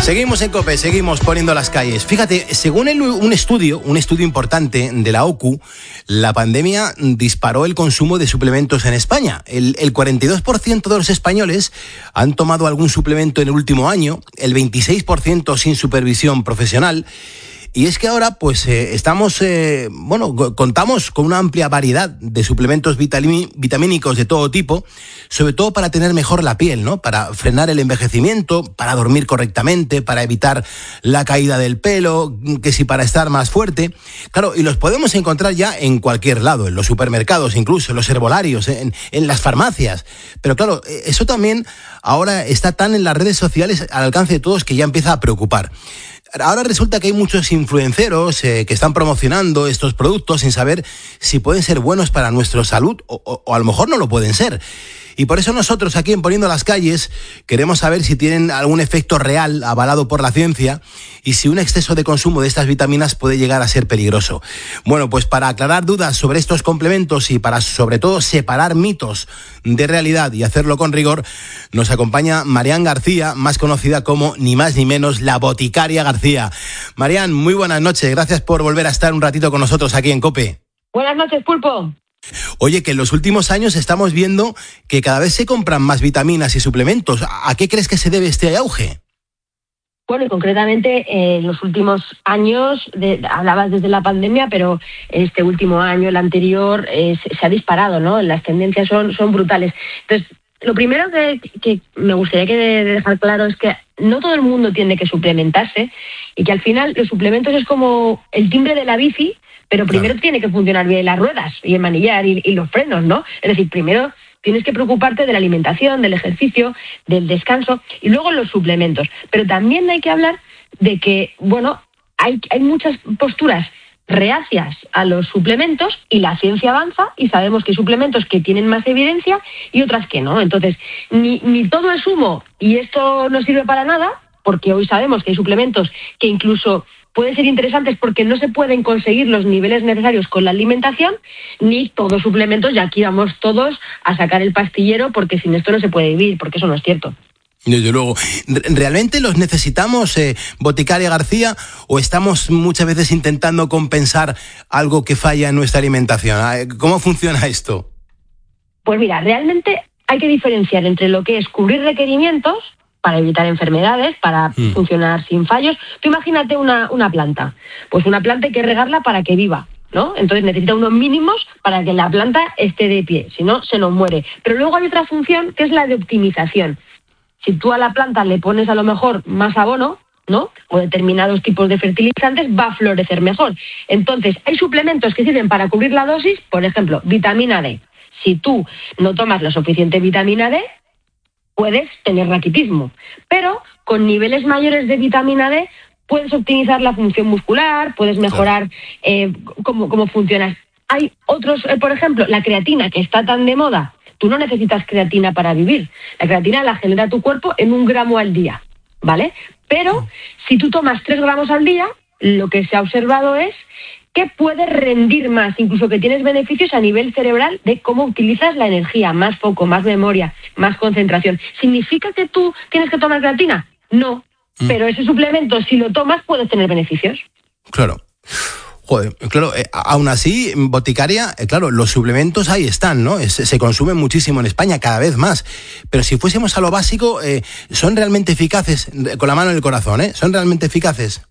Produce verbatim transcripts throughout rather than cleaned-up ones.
Seguimos en COPE, seguimos poniendo las calles. Fíjate, según el, un estudio, un estudio importante de la O C U, la pandemia disparó el consumo de suplementos en España. El, el cuarenta y dos por ciento de los españoles han tomado algún suplemento en el último año, el veintiséis por ciento sin supervisión profesional. Y es que ahora, pues, eh, estamos, eh, bueno, contamos con una amplia variedad de suplementos vitami- vitamínicos de todo tipo, sobre todo para tener mejor la piel, ¿no? Para frenar el envejecimiento, para dormir correctamente, para evitar la caída del pelo, que si para estar más fuerte. Claro, y los podemos encontrar ya en cualquier lado, en los supermercados incluso, en los herbolarios, en, en las farmacias. Pero claro, eso también ahora está tan en las redes sociales al alcance de todos que ya empieza a preocupar. Ahora resulta que hay muchos influenceros eh, que están promocionando estos productos sin saber si pueden ser buenos para nuestra salud o, o, o a lo mejor no lo pueden ser. Y por eso nosotros aquí en Poniendo las Calles queremos saber si tienen algún efecto real avalado por la ciencia y si un exceso de consumo de estas vitaminas puede llegar a ser peligroso. Bueno, pues para aclarar dudas sobre estos complementos y para sobre todo separar mitos de realidad y hacerlo con rigor, nos acompaña Marian García, más conocida como ni más ni menos la Boticaria García. Marian, muy buenas noches, gracias por volver a estar un ratito con nosotros aquí en COPE. Buenas noches, Pulpo. Oye, que en los últimos años estamos viendo que cada vez se compran más vitaminas y suplementos. ¿A qué crees que se debe este auge? Bueno, y concretamente eh, en los últimos años, de, hablabas desde la pandemia, pero este último año, el anterior, eh, se, se ha disparado, ¿no? Las tendencias son, son brutales. Entonces, lo primero que, que me gustaría que de dejar claro es que no todo el mundo tiene que suplementarse y que al final los suplementos es como el timbre de la bici, pero primero claro, tiene que funcionar bien las ruedas y el manillar y, y los frenos, ¿no? Es decir, primero tienes que preocuparte de la alimentación, del ejercicio, del descanso y luego los suplementos. Pero también hay que hablar de que, bueno, hay, hay muchas posturas reacias a los suplementos y la ciencia avanza y sabemos que hay suplementos que tienen más evidencia y otras que no. Entonces, ni, ni todo es humo y esto no sirve para nada, porque hoy sabemos que hay suplementos que incluso pueden ser interesantes porque no se pueden conseguir los niveles necesarios con la alimentación, ni todos suplementos, y aquí vamos todos a sacar el pastillero porque sin esto no se puede vivir, porque eso no es cierto. Desde luego. ¿Realmente los necesitamos, eh, Boticaria García, o estamos muchas veces intentando compensar algo que falla en nuestra alimentación? ¿Cómo funciona esto? Pues mira, realmente hay que diferenciar entre lo que es cubrir requerimientos para evitar enfermedades, para mm. funcionar sin fallos. Tú imagínate una, una planta. Pues una planta hay que regarla para que viva, ¿no? Entonces necesita unos mínimos para que la planta esté de pie, si no, se nos muere. Pero luego hay otra función que es la de optimización. Si tú a la planta le pones a lo mejor más abono, ¿no? O determinados tipos de fertilizantes, va a florecer mejor. Entonces, hay suplementos que sirven para cubrir la dosis, por ejemplo, vitamina D. Si tú no tomas la suficiente vitamina D, puedes tener raquitismo. Pero con niveles mayores de vitamina D puedes optimizar la función muscular, puedes mejorar eh, cómo, cómo funcionas. Hay otros, eh, por ejemplo, la creatina, que está tan de moda. Tú no necesitas creatina para vivir. La creatina la genera tu cuerpo en un gramo al día, ¿vale? Pero si tú tomas tres gramos al día, lo que se ha observado es que puedes rendir más, incluso que tienes beneficios a nivel cerebral de cómo utilizas la energía, más foco, más memoria, más concentración. ¿Significa que tú tienes que tomar creatina? No, mm. pero ese suplemento, si lo tomas, puedes tener beneficios. Claro. Joder, claro, eh, aún así, Boticaria, eh, claro, los suplementos ahí están, ¿no? Es, se consumen muchísimo en España, cada vez más. Pero si fuésemos a lo básico, eh, ¿son realmente eficaces? Con la mano en el corazón, ¿eh? ¿Son realmente eficaces?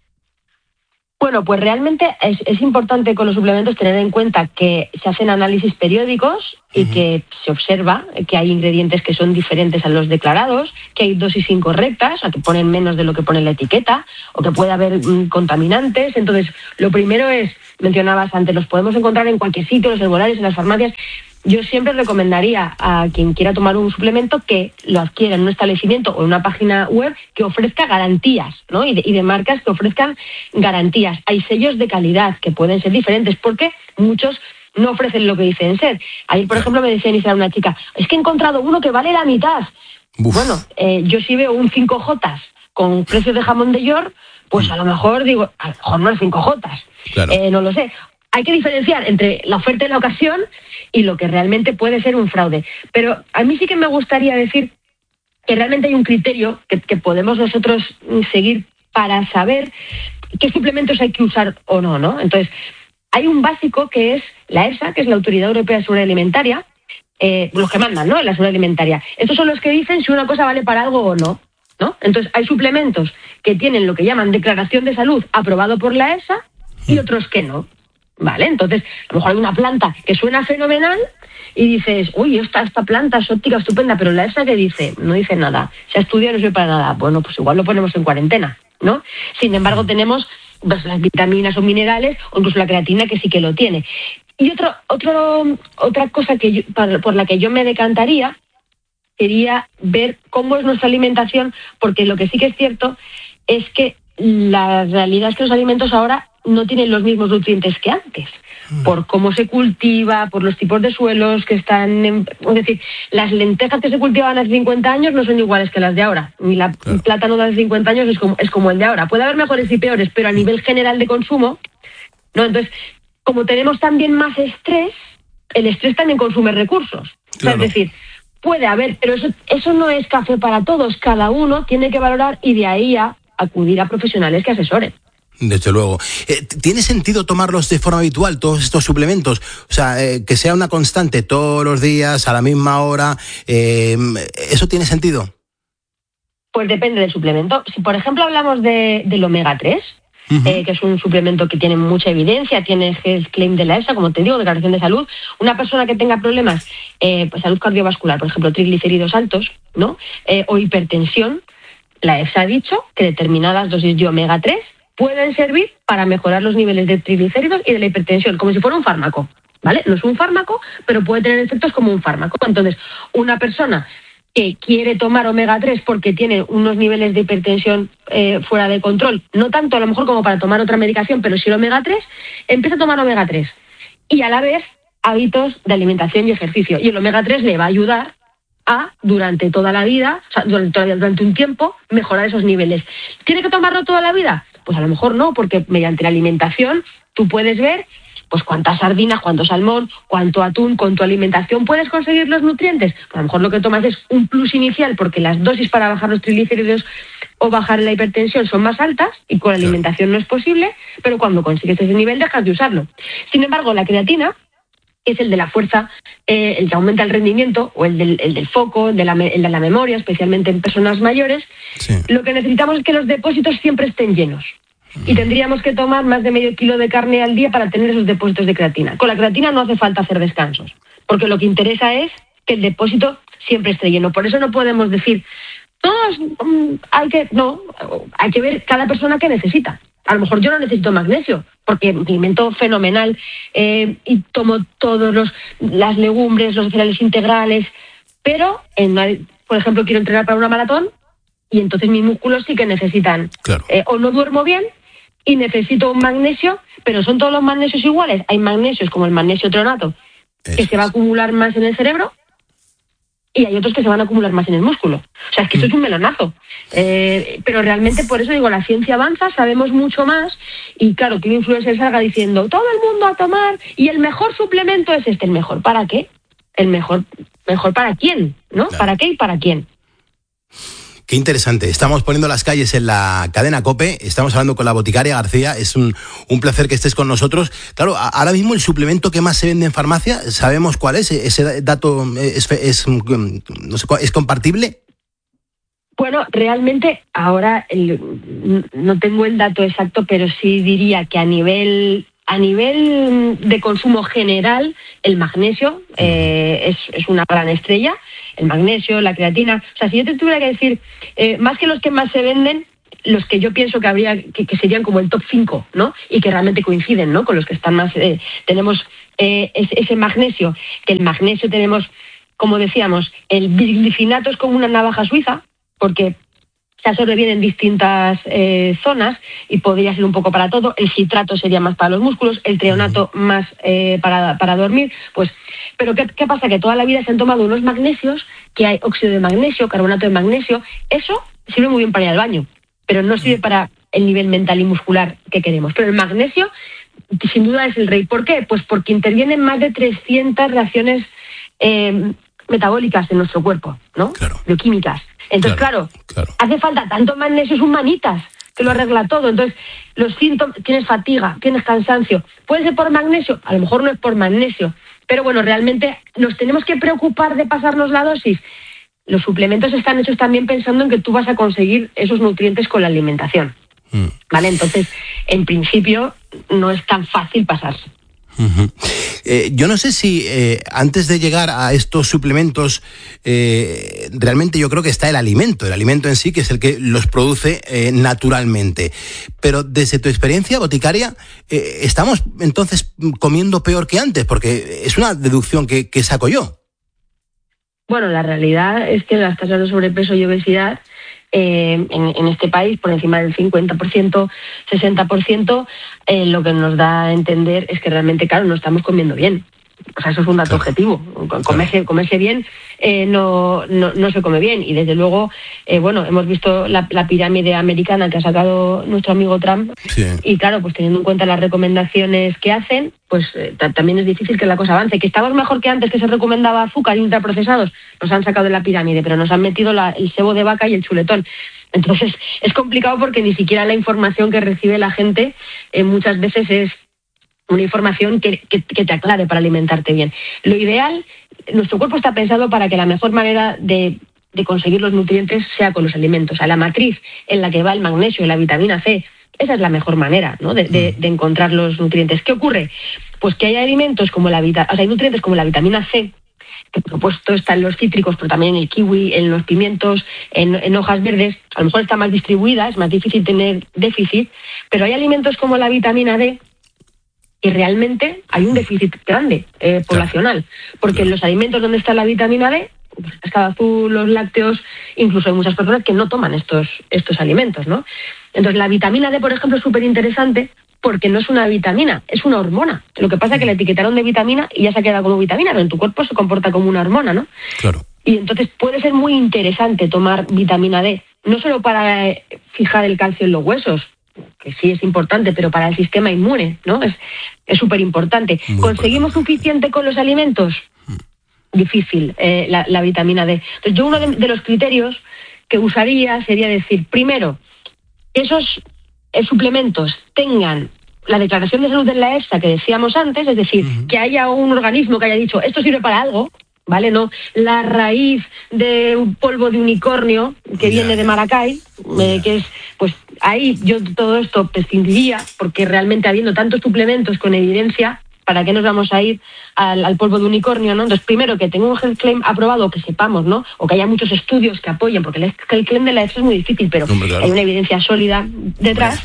Bueno, pues realmente es, es importante con los suplementos tener en cuenta que se hacen análisis periódicos y uh-huh. que se observa que hay ingredientes que son diferentes a los declarados, que hay dosis incorrectas, o que ponen menos de lo que pone la etiqueta, o que puede haber mm, contaminantes. Entonces, lo primero es, mencionabas antes, los podemos encontrar en cualquier sitio, en los herbolarios, en las farmacias. Yo siempre recomendaría a quien quiera tomar un suplemento que lo adquiera en un establecimiento o en una página web que ofrezca garantías, ¿no? Y de, y de marcas que ofrezcan garantías. Hay sellos de calidad que pueden ser diferentes porque muchos no ofrecen lo que dicen ser. Ayer, por ejemplo, me decía en Instagram una chica, es que he encontrado uno que vale la mitad. Uf. Bueno, eh, yo sí veo un cinco jotas con precio de jamón de York, pues a lo mejor digo, a lo mejor no es cinco jotas, claro. eh, no lo sé. Hay que diferenciar entre la oferta y la ocasión y lo que realmente puede ser un fraude. Pero a mí sí que me gustaría decir que realmente hay un criterio que, que podemos nosotros seguir para saber qué suplementos hay que usar o no, ¿no? Entonces, hay un básico que es la EFSA, que es la Autoridad Europea de Seguridad Alimentaria, eh, los que mandan, ¿no?, en la seguridad alimentaria. Estos son los que dicen si una cosa vale para algo o no, ¿no? Entonces, hay suplementos que tienen lo que llaman declaración de salud aprobado por la EFSA y otros que no, ¿vale? Entonces, a lo mejor hay una planta que suena fenomenal y dices, uy, esta, esta planta es óptica estupenda, pero la EFSA que dice, no dice nada, se ha estudiado y no sirve para nada. Bueno, pues igual lo ponemos en cuarentena, ¿no? Sin embargo, tenemos pues, las vitaminas o minerales, o incluso la creatina, que sí que lo tiene. Y otro, otro, otra cosa que yo, por la que yo me decantaría sería ver cómo es nuestra alimentación, porque lo que sí que es cierto es que la realidad es que los alimentos ahora no tienen los mismos nutrientes que antes, por cómo se cultiva, por los tipos de suelos que están... En, es decir, las lentejas que se cultivaban hace cincuenta años no son iguales que las de ahora, ni la, claro. el plátano de hace cincuenta años es como, es como el de ahora. Puede haber mejores y peores, pero a nivel general de consumo, ¿no? Entonces, como tenemos también más estrés, el estrés también consume recursos. Claro. O sea, es decir, puede haber, pero eso, eso no es café para todos. Cada uno tiene que valorar y de ahí a acudir a profesionales que asesoren. Desde luego. Eh, ¿Tiene sentido tomarlos de forma habitual, todos estos suplementos? O sea, eh, que sea una constante todos los días, a la misma hora. Eh, ¿Eso tiene sentido? Pues depende del suplemento. Si, por ejemplo, hablamos de, del omega tres, uh-huh. eh, que es un suplemento que tiene mucha evidencia, tiene Health Claim de la EFSA, como te digo, declaración de salud. Una persona que tenga problemas, eh, pues salud cardiovascular, por ejemplo, triglicéridos altos, ¿no? Eh, o hipertensión, la EFSA ha dicho que determinadas dosis de omega tres pueden servir para mejorar los niveles de triglicéridos y de la hipertensión, como si fuera un fármaco, ¿vale? No es un fármaco, pero puede tener efectos como un fármaco. Entonces, una persona que quiere tomar omega tres porque tiene unos niveles de hipertensión eh, fuera de control, no tanto a lo mejor como para tomar otra medicación, pero sí el omega tres, empieza a tomar omega tres y a la vez hábitos de alimentación y ejercicio. Y el omega tres le va a ayudar a, durante toda la vida, o sea, durante, durante un tiempo, mejorar esos niveles. ¿Tiene que tomarlo toda la vida? Pues a lo mejor no, porque mediante la alimentación tú puedes ver pues cuántas sardinas, cuánto salmón, cuánto atún, con tu alimentación puedes conseguir los nutrientes. Pues a lo mejor lo que tomas es un plus inicial porque las dosis para bajar los triglicéridos o bajar la hipertensión son más altas y con la alimentación no es posible, pero cuando consigues ese nivel dejas de usarlo. Sin embargo, la creatina, que es el de la fuerza, eh, el que aumenta el rendimiento, o el del, el del foco, el de, la, el de la memoria, especialmente en personas mayores, sí. Lo que necesitamos es que los depósitos siempre estén llenos. Mm. Y tendríamos que tomar más de medio kilo de carne al día para tener esos depósitos de creatina. Con la creatina no hace falta hacer descansos, porque lo que interesa es que el depósito siempre esté lleno. Por eso no podemos decir, todos, um, hay que, no, hay que ver cada persona qué necesita. A lo mejor yo no necesito magnesio, porque me alimento fenomenal eh, y tomo todos los las legumbres, los cereales integrales, pero, en una, por ejemplo, quiero entrenar para una maratón y entonces mis músculos sí que necesitan. Claro. Eh, o no duermo bien y necesito un magnesio, pero ¿son todos los magnesios iguales? Hay magnesios como el magnesio treonato, Eso que se va a acumular más en el cerebro, y hay otros que se van a acumular más en el músculo. O sea, es que eso es un melonazo. Eh, pero realmente, por eso digo, la ciencia avanza, sabemos mucho más, y claro, que un influencer salga diciendo, todo el mundo a tomar, y el mejor suplemento es este. ¿El mejor para qué? ¿El mejor mejor para quién? ¿No? Claro. ¿Para qué y para quién? Qué interesante. Estamos poniendo las calles en la cadena COPE, estamos hablando con la boticaria García, es un, un placer que estés con nosotros. Claro, ahora mismo el suplemento que más se vende en farmacia, ¿sabemos cuál es? ¿Ese dato es, es, no sé, es compartible? Bueno, realmente ahora el, no tengo el dato exacto, pero sí diría que a nivel... A nivel de consumo general, el magnesio eh, es, es una gran estrella, el magnesio, la creatina. O sea, si yo te tuviera que decir, eh, más que los que más se venden, los que yo pienso que habría que, que serían como el top cinco, ¿no? Y que realmente coinciden, ¿no? Con los que están más... Eh, tenemos eh, ese, ese magnesio, que el magnesio tenemos, como decíamos, el bisglicinato es como una navaja suiza, porque... se absorbe bien en distintas eh, zonas y podría ser un poco para todo. El citrato sería más para los músculos, el treonato más eh, para, para dormir. Pues, pero ¿qué, ¿qué pasa? Que toda la vida se han tomado unos magnesios, que hay óxido de magnesio, carbonato de magnesio. Eso sirve muy bien para ir al baño, pero no sirve para el nivel mental y muscular que queremos. Pero el magnesio, sin duda, es el rey. ¿Por qué? Pues porque intervienen más de trescientas reacciones eh, metabólicas en nuestro cuerpo, ¿no? Claro. Bioquímicas. Entonces, claro, claro, claro, hace falta tanto magnesio, es un manitas, que lo arregla todo. Entonces, los síntomas, tienes fatiga, tienes cansancio. ¿Puede ser por magnesio? A lo mejor no es por magnesio. Pero bueno, realmente nos tenemos que preocupar de pasarnos la dosis. Los suplementos están hechos también pensando en que tú vas a conseguir esos nutrientes con la alimentación. Mm. ¿Vale? Entonces, en principio, no es tan fácil pasarse. Uh-huh. Eh, yo no sé si eh, antes de llegar a estos suplementos, eh, realmente yo creo que está el alimento, el alimento en sí, que es el que los produce eh, naturalmente. Pero desde tu experiencia boticaria, eh, ¿estamos entonces comiendo peor que antes? Porque es una deducción que, que saco yo. Bueno, la realidad es que las tasas de sobrepeso y obesidad Eh, en, en este país, por encima del cincuenta por ciento, sesenta por ciento, eh, lo que nos da a entender es que realmente, claro, no estamos comiendo bien. O sea, eso es un dato claro. objetivo. Comerse, claro. comerse bien eh, no, no, no se come bien. Y desde luego, eh, bueno, hemos visto la, la pirámide americana que ha sacado nuestro amigo Trump. Sí. Y claro, pues teniendo en cuenta las recomendaciones que hacen, pues eh, t- también es difícil que la cosa avance. Que estamos mejor que antes, que se recomendaba azúcar y ultraprocesados, nos han sacado de la pirámide, pero nos han metido la, el sebo de vaca y el chuletón. Entonces, es complicado porque ni siquiera la información que recibe la gente eh, muchas veces es una información que, que, que te aclare para alimentarte bien. Lo ideal, nuestro cuerpo está pensado para que la mejor manera de, de conseguir los nutrientes sea con los alimentos. O sea, la matriz en la que va el magnesio y la vitamina C, esa es la mejor manera, ¿no? de, de, de encontrar los nutrientes. ¿Qué ocurre? Pues que hay alimentos como la vita, o sea, hay nutrientes como la vitamina C, que por supuesto está en los cítricos, pero también en el kiwi, en los pimientos, en, en hojas verdes. A lo mejor está más distribuida, es más difícil tener déficit, pero hay alimentos como la vitamina D, y realmente hay un déficit grande eh, poblacional, porque en los alimentos donde está la vitamina D, el pescado azul, los lácteos, incluso hay muchas personas que no toman estos, estos alimentos, ¿no? Entonces la vitamina D, por ejemplo, es súper interesante porque no es una vitamina, es una hormona. Lo que pasa es que la etiquetaron de vitamina y ya se ha quedado como vitamina, pero en tu cuerpo se comporta como una hormona, ¿no? Claro. Y entonces puede ser muy interesante tomar vitamina D, no solo para eh, fijar el calcio en los huesos, que sí es importante, pero para el sistema inmune, ¿no? Es es súper importante. ¿Conseguimos importante. Suficiente con los alimentos? Mm. Difícil, eh, la, la vitamina D. Entonces, yo uno de, de los criterios que usaría sería decir, primero, esos eh, suplementos tengan la declaración de salud de la EFSA que decíamos antes, es decir, mm. que haya un organismo que haya dicho, esto sirve para algo, ¿vale? No la raíz de un polvo de unicornio que yeah, viene de Maracay, yeah. eh, que es, pues ahí yo todo esto prescindiría, porque realmente habiendo tantos suplementos con evidencia, ¿para qué nos vamos a ir al, al polvo de unicornio, no? Entonces, primero, que tenga un health claim aprobado, que sepamos, ¿no? O que haya muchos estudios que apoyen, porque el health claim de la EFSA es muy difícil, pero Hombre, claro. hay una evidencia sólida detrás.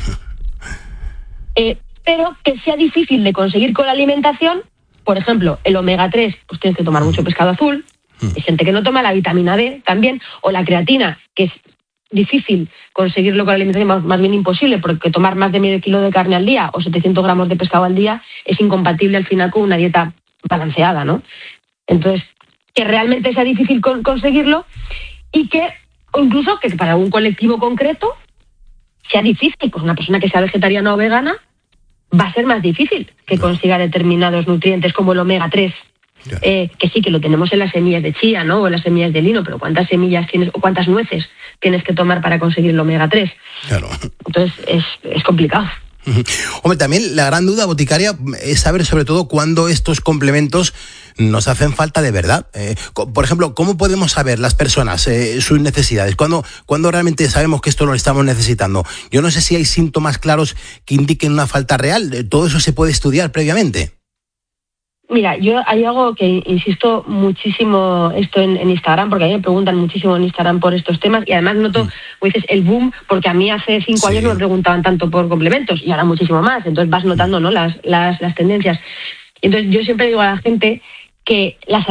Eh, pero que sea difícil de conseguir con la alimentación. Por ejemplo, el omega tres, pues tienes que tomar mucho pescado azul. Hay gente que no toma la vitamina D también, o la creatina, que es difícil conseguirlo con la alimentación, más, más bien imposible, porque tomar más de medio kilo de carne al día o setecientos gramos de pescado al día es incompatible al final con una dieta balanceada, ¿no? Entonces, que realmente sea difícil con, conseguirlo y que, o incluso que para un colectivo concreto sea difícil, pues una persona que sea vegetariana o vegana, va a ser más difícil que consiga determinados nutrientes como el omega tres, yeah. eh, que sí que lo tenemos en las semillas de chía, ¿no? O en las semillas de lino, pero ¿cuántas semillas tienes o cuántas nueces tienes que tomar para conseguir el omega tres? Claro. Entonces es, es complicado. Hombre, también la gran duda boticaria es saber sobre todo cuándo estos complementos nos hacen falta de verdad. Eh, por ejemplo, ¿cómo podemos saber las personas eh, sus necesidades? ¿Cuándo, ¿Cuándo realmente sabemos que esto lo estamos necesitando? Yo no sé si hay síntomas claros que indiquen una falta real. ¿Todo eso se puede estudiar previamente? Mira, yo hay algo que insisto muchísimo esto en, en Instagram, porque a mí me preguntan muchísimo en Instagram por estos temas y además noto, mm. como dices, el boom, porque a mí hace cinco sí. años no me preguntaban tanto por complementos y ahora muchísimo más, entonces vas notando, ¿no? las, las, las tendencias. Entonces yo siempre digo a la gente que las